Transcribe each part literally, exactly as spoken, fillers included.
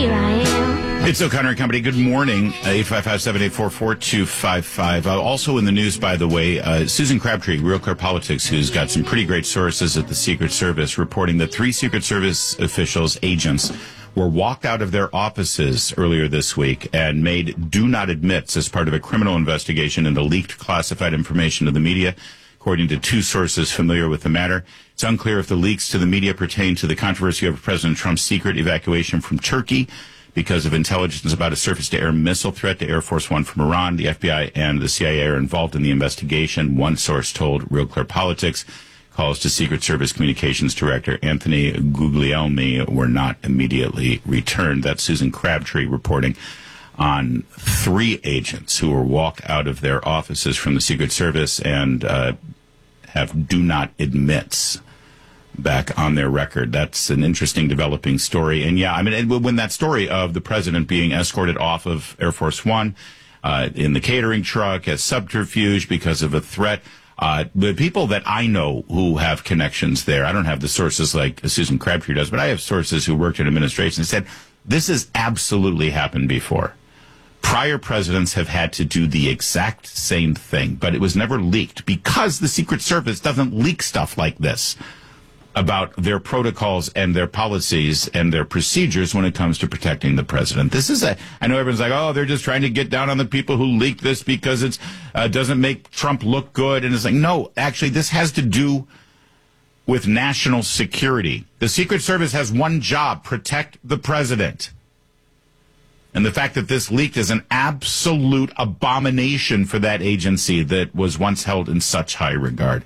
here I am. It's O'Connor and Company. Good morning. Uh, eight five five, seven eight four, four two five five. Uh, also in the news, by the way, uh, Susan Crabtree, Real Clear Politics, who's got some pretty great sources at the Secret Service, reporting that three Secret Service officials, agents, were walked out of their offices earlier this week and made do not admits as part of a criminal investigation into leaked classified information to the media, according to two sources familiar with the matter. It's unclear if the leaks to the media pertain to the controversy over President Trump's secret evacuation from Turkey because of intelligence about a surface-to-air missile threat to Air Force One from Iran. The F B I and the C I A are involved in the investigation. One source told Real Clear Politics calls to Secret Service Communications Director Anthony Guglielmi were not immediately returned. That's Susan Crabtree reporting on three agents who were walked out of their offices from the Secret Service and uh, have do not admits back on their record. That's an interesting developing story. And yeah, I mean, when that story of the president being escorted off of Air Force One uh, in the catering truck as subterfuge because of a threat, uh, the people that I know who have connections there, I don't have the sources like Susan Crabtree does, but I have sources who worked in administration and said, this has absolutely happened before. Prior presidents have had to do the exact same thing, but it was never leaked because the Secret Service doesn't leak stuff like this about their protocols and their policies and their procedures when it comes to protecting the president. This is a, I know everyone's like, oh, they're just trying to get down on the people who leaked this because it uh, doesn't make Trump look good. And it's like, no, actually, this has to do with national security. The Secret Service has one job, protect the president. And the fact that this leaked is an absolute abomination for that agency that was once held in such high regard.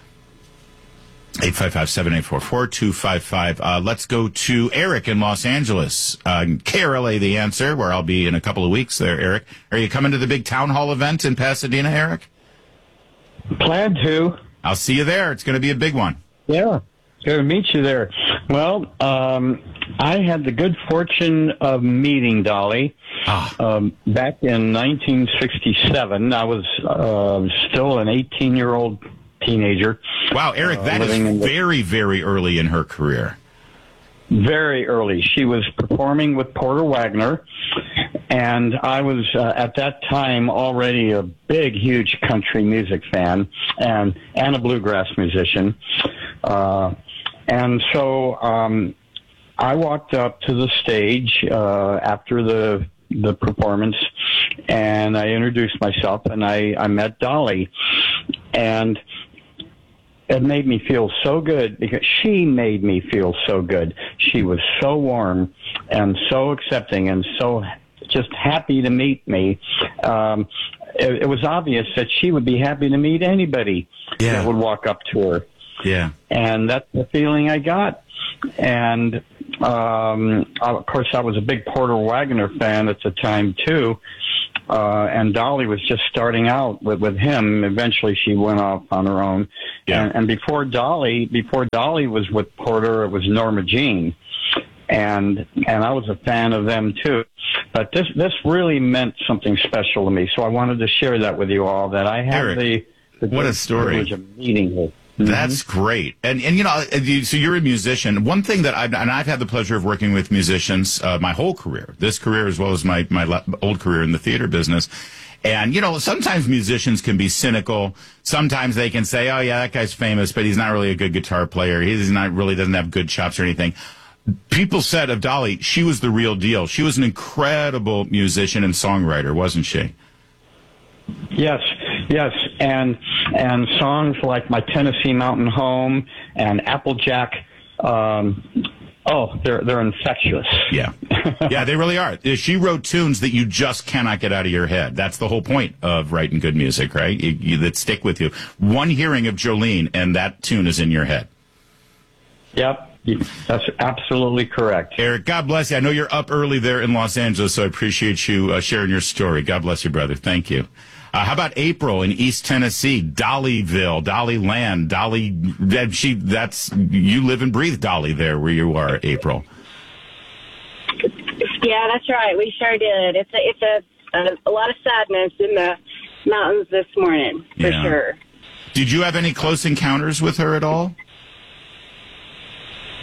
eight five five, seven eight four, four two five five. Uh, let's go to Eric in Los Angeles. Uh, K R L A The Answer, where I'll be in a couple of weeks there, Eric. Are you coming to the big town hall event in Pasadena, Eric? Plan to. I'll see you there. It's going to be a big one. Yeah, going to meet you there. Well, um, I had the good fortune of meeting Dolly ah. um, back in nineteen sixty-seven. I was uh, still an eighteen-year-old teenager. Wow, Eric, that uh, is very, very early in her career. Very early. She was performing with Porter Wagoner, and I was, uh, at that time, already a big, huge country music fan and, and a bluegrass musician. Uh, and so um, I walked up to the stage uh, after the the performance, and I introduced myself, and I, I met Dolly. And it made me feel so good because she made me feel so good. She was so warm and so accepting and so just happy to meet me. Um, it, it was obvious that she would be happy to meet anybody yeah. that would walk up to her. Yeah. And that's the feeling I got. And, um, of course, I was a big Porter Wagoner fan at the time, too. Uh, and Dolly was just starting out with, with him. Eventually, she went off on her own. Yeah. And, and before Dolly, before Dolly was with Porter, it was Norma Jean, and and I was a fan of them too. But this this really meant something special to me. So I wanted to share that with you all. That I had Eric, the, the what a story. privilege of meeting her. That's great. And, and you know, so you're a musician. One thing that I've, and I've had the pleasure of working with musicians uh, my whole career, this career as well as my, my old career in the theater business. And, you know, sometimes musicians can be cynical. Sometimes they can say, oh, yeah, that guy's famous, but he's not really a good guitar player. He's not really doesn't have good chops or anything. People said of Dolly, she was the real deal. She was an incredible musician and songwriter, wasn't she? Yes, yes, and and songs like My Tennessee Mountain Home and Applejack, um, oh, they're they're infectious. Yeah, yeah, they really are. She wrote tunes that you just cannot get out of your head. That's the whole point of writing good music, right? You, you, that stick with you. One hearing of Jolene, and that tune is in your head. Yep. That's absolutely correct. Eric, God bless you. I know you're up early there in Los Angeles, so I appreciate you uh, sharing your story. God bless you, brother. Thank you. Uh, how about April in East Tennessee, Dollyville, Dolly Land, Dolly? That she, that's you live and breathe Dolly there where you are, April. Yeah, that's right. We sure did. It's a, it's a, a, a lot of sadness in the mountains this morning, for yeah. sure. Did you have any close encounters with her at all?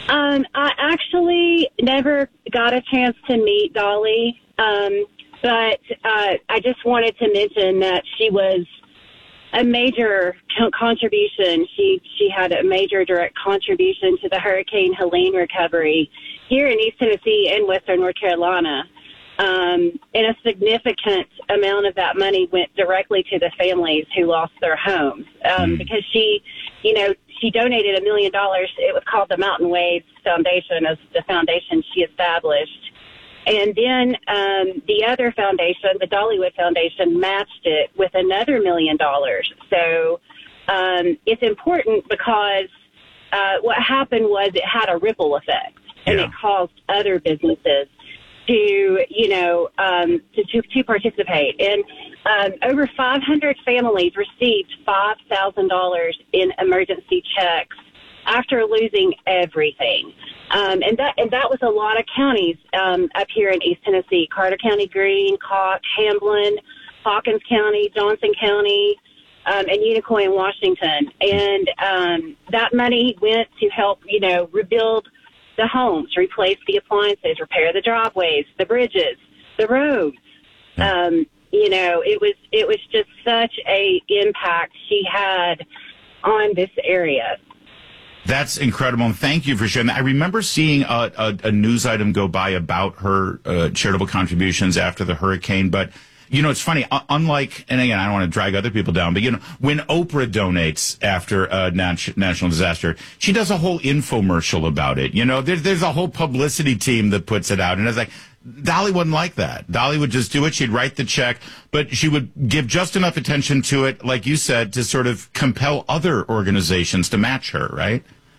Um, I actually never got a chance to meet Dolly, um, but uh, I just wanted to mention that she was a major co- contribution. She she had a major direct contribution to the Hurricane Helene recovery here in East Tennessee and Western North Carolina. Um, and a significant amount of that money went directly to the families who lost their homes um, mm. because she, you know, she donated a million dollars. It was called the Mountain Waves Foundation, as the foundation she established. And then um, the other foundation, the Dollywood Foundation, matched it with another million dollars. So um, it's important because uh, what happened was it had a ripple effect, and yeah. it caused other businesses to, you know, um, to, to, to participate. And um, over five hundred families received five thousand dollars in emergency checks after losing everything. Um, and that and that was a lot of counties um, up here in East Tennessee: Carter County, Greene, Koch, Hamblin, Hawkins County, Johnson County, um, and Unicoi in Washington. And um, that money went to help, you know, rebuild the homes, replace the appliances, repair the driveways, the bridges, the roads. Um, you know, it was it was just such a impact she had on this area. That's incredible, and thank you for sharing that. I remember seeing a, a, a news item go by about her uh, charitable contributions after the hurricane, but, you know, it's funny, uh, unlike, and again, I don't want to drag other people down, but, you know, when Oprah donates after a nat- national disaster, she does a whole infomercial about it. You know, there, there's a whole publicity team that puts it out, and it's like, Dolly wasn't like that. Dolly would just do it. She'd write the check, but she would give just enough attention to it, like you said, to sort of compel other organizations to match her, right?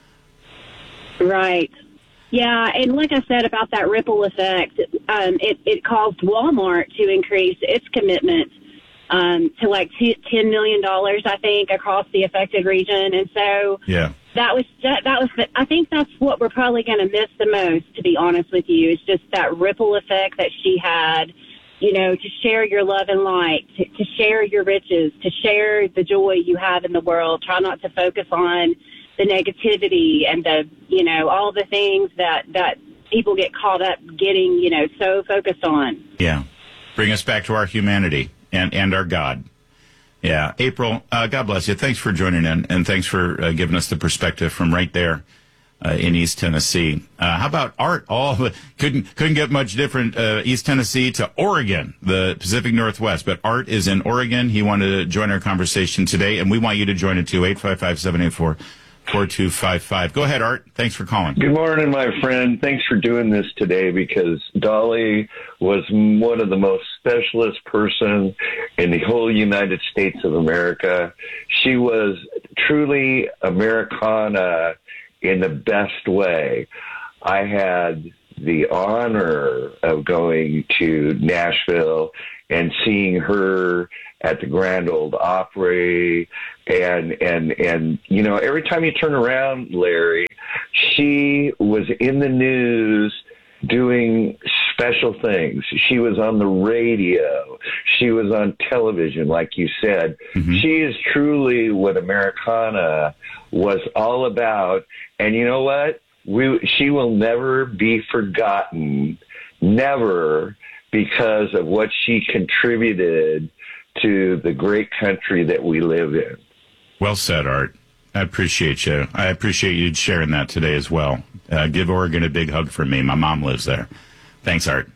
Right. Yeah, and like I said about that ripple effect, um, it, it caused Walmart to increase its commitment um, to like ten million dollars, I think, across the affected region. And so yeah. that was just, that was the, I think that's what we're probably going to miss the most, to be honest with you, is just that ripple effect that she had, you know, to share your love and light, to, to share your riches, to share the joy you have in the world. Try not to focus on the negativity and the, you know, all the things that, that people get caught up getting, you know, so focused on. Yeah. Bring us back to our humanity and, and our God. Yeah. April, uh, God bless you. Thanks for joining in, and thanks for uh, giving us the perspective from right there uh, in East Tennessee. Uh, how about Art? Oh, couldn't, couldn't get much different, uh, East Tennessee to Oregon, the Pacific Northwest. But Art is in Oregon. He wanted to join our conversation today, and we want you to join it too. eight five five, seven eight four, four two five five. Go ahead, Art. Thanks for calling. Good morning, my friend. Thanks for doing this today, because Dolly was one of the most specialist person in the whole United States of America. She was truly Americana in the best way. I had the honor of going to Nashville and seeing her at the Grand Ole Opry, and, and, and, you know, every time you turn around, Larry, she was in the news doing special things. She was on the radio. She was on television, like you said. Mm-hmm. She is truly what Americana was all about. And you know what? We, she will never be forgotten, never, because of what she contributed to the great country that we live in. Well said, Art. I appreciate you. I appreciate you sharing that today as well. Uh, give Oregon a big hug for me. My mom lives there. Thanks, Art.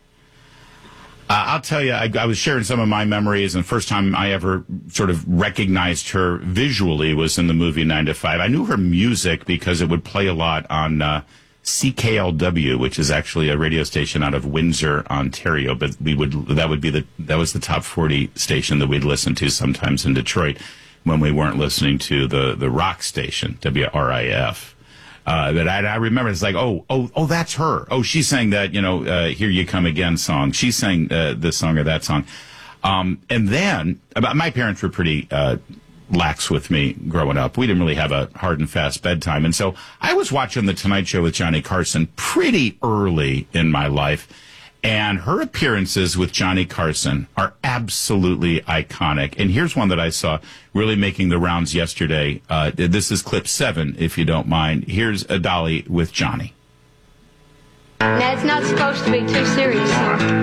Uh, I'll tell you, I, I was sharing some of my memories, and the first time I ever sort of recognized her visually was in the movie nine to five. I knew her music because it would play a lot on uh, C K L W, which is actually a radio station out of Windsor, Ontario. But we would that would be the that was the top forty station that we'd listen to sometimes in Detroit when we weren't listening to the the rock station W R I F. Uh, but I, I remember it's like, oh, oh, oh, that's her. Oh, she sang that, you know, uh, "Here You Come Again" song. She sang uh, this song or that song. Um, and then my parents were pretty uh, lax with me growing up. We didn't really have a hard and fast bedtime. And so I was watching The Tonight Show with Johnny Carson pretty early in my life. And her appearances with Johnny Carson are absolutely iconic. And here's one that I saw really making the rounds yesterday. Uh, this is clip seven, if you don't mind. Here's a Dolly with Johnny. Now, it's not supposed to be too serious.